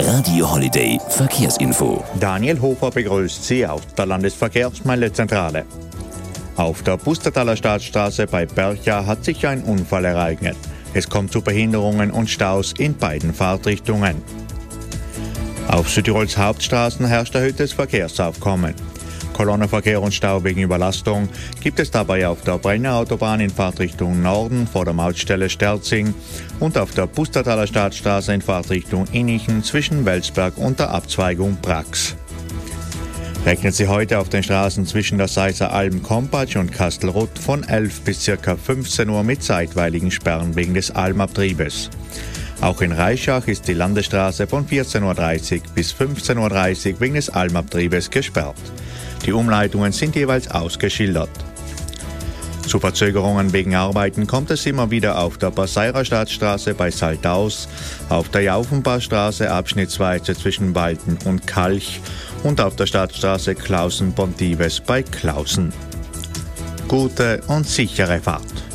Radio Holiday Verkehrsinfo. Daniel Hofer begrüßt Sie auf der Landesverkehrsmeldezentrale. Auf der Pustertaler Staatsstraße bei Bercha hat sich ein Unfall ereignet. Es kommt zu Behinderungen und Staus in beiden Fahrtrichtungen. Auf Südtirols Hauptstraßen herrscht erhöhtes Verkehrsaufkommen. Kolonnenverkehr und Stau wegen Überlastung gibt es dabei auf der Brenner Autobahn in Fahrtrichtung Norden vor der Mautstelle Sterzing und auf der Pustertaler Staatsstraße in Fahrtrichtung Innichen zwischen Welsberg und der Abzweigung Brax. Rechnet Sie heute auf den Straßen zwischen der Seiser Alm-Kompatsch und Kastelruth von 11 bis ca. 15 Uhr mit zeitweiligen Sperren wegen des Almabtriebes. Auch in Reischach ist die Landesstraße von 14.30 Uhr bis 15.30 Uhr wegen des Almabtriebes gesperrt. Die Umleitungen sind jeweils ausgeschildert. Zu Verzögerungen wegen Arbeiten kommt es immer wieder auf der Passeirer Staatsstraße bei Saltaus, auf der Jaufenbachstraße abschnittsweise zwischen Walten und Kalch und auf der Stadtstraße Klausen-Pontives bei Klausen. Gute und sichere Fahrt!